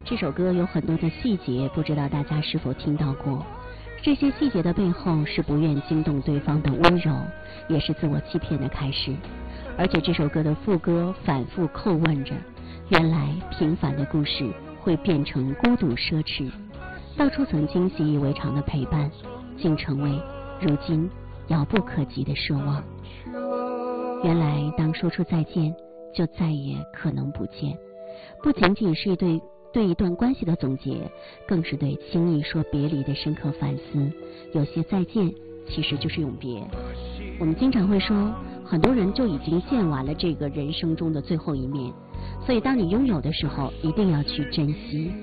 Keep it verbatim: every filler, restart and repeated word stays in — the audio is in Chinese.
这首歌有很多的细节，不知道大家是否听到过。这些细节的背后是不愿惊动对方的温柔，也是自我欺骗的开始。而且这首歌的副歌反复叩问着，原来平凡的故事会变成孤独奢侈，当初曾经习以为常的陪伴，竟成为如今遥不可及的奢望。原来当说出再见，就再也可能不见，不仅仅是一对对一段关系的总结，更是对轻易说别离的深刻反思。有些再见其实就是永别。我们经常会说，很多人就已经见完了这个人生中的最后一面，所以当你拥有的时候，一定要去珍惜。